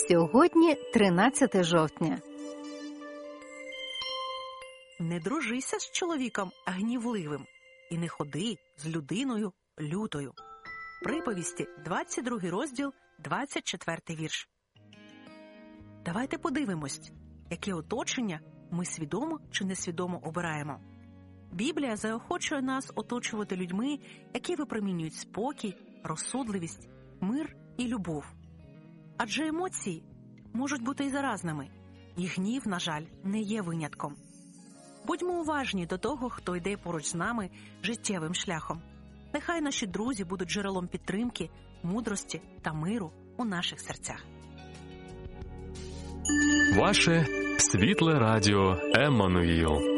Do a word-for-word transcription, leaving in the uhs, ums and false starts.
Сьогодні тринадцяте жовтня. Не дружися з чоловіком гнівливим і не ходи з людиною лютою. Приповісті, двадцять другий розділ, двадцять четвертий вірш. Давайте подивимось, яке оточення ми свідомо чи несвідомо обираємо. Біблія заохочує нас оточувати людьми, які випромінюють спокій, розсудливість, мир і любов. Адже емоції можуть бути і заразними, і гнів, на жаль, не є винятком. Будьмо уважні до того, хто йде поруч з нами життєвим шляхом. Нехай наші друзі будуть джерелом підтримки, мудрості та миру у наших серцях. Ваше світле радіо Еммануїл.